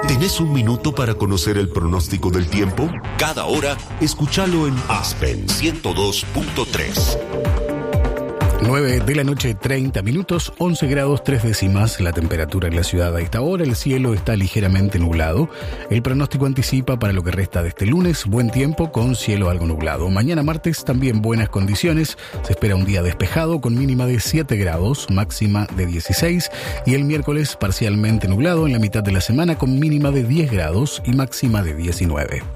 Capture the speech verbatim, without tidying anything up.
¿Tenés un minuto para conocer el pronóstico del tiempo? Cada hora, escúchalo en Aspen ciento dos punto tres. nueve de la noche, treinta minutos, once grados, tres décimas la temperatura en la ciudad a esta hora. El cielo está ligeramente nublado. El pronóstico anticipa para lo que resta de este lunes buen tiempo con cielo algo nublado. Mañana martes también buenas condiciones. Se espera un día despejado con mínima de siete grados, máxima de dieciséis. Y el miércoles parcialmente nublado en la mitad de la semana con mínima de diez grados y máxima de diecinueve.